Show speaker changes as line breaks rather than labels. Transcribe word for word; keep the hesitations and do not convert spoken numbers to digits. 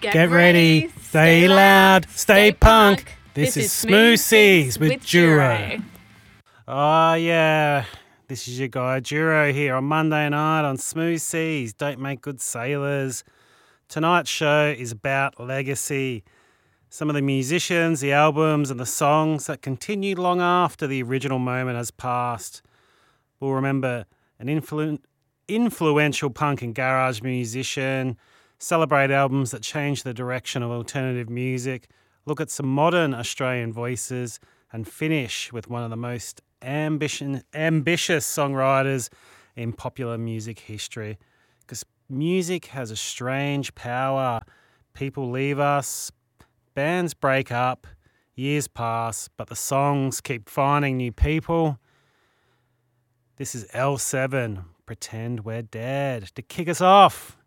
Get,
Get
ready,
ready, stay loud, stay punk.
This,
This
is
is
Smooth Seas
with
with
Juro.
Juro.
Oh, yeah. This is your guy, Juro, here on Monday night on Smooth Seas. Don't make good sailors. Tonight's show is about legacy. Some of the musicians, the albums, and the songs that continued long after the original moment has passed. We'll remember an influ- influential punk and garage musician, celebrate albums that changed the direction of alternative music, look at some modern Australian voices, and finish with one of the most ambition, ambitious songwriters in popular music history. Because music has a strange power. People leave us, bands break up, years pass, but the songs keep finding new people. This is L seven, Pretend We're Dead. To kick us off,